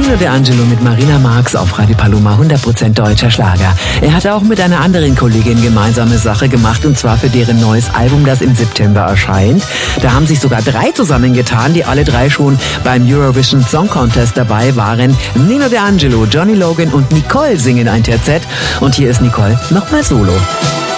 Nino D'Angelo mit Marina Marx auf Radio Paloma, 100% deutscher Schlager. Er hatte auch mit einer anderen Kollegin gemeinsame Sache gemacht, und zwar für deren neues Album, das im September erscheint. Da haben sich sogar 3 zusammengetan, die alle 3 schon beim Eurovision Song Contest dabei waren. Nino D'Angelo, Johnny Logan und Nicole singen ein Terzett. Und hier ist Nicole nochmal solo.